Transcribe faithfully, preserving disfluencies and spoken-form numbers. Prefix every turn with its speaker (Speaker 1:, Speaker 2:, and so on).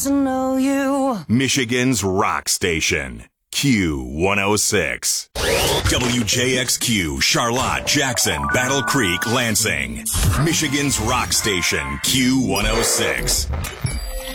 Speaker 1: to know you.
Speaker 2: Michigan's rock station, Q one oh six. W J X Q, Charlotte, Jackson, Battle Creek, Lansing. Michigan's rock station, Q one oh six.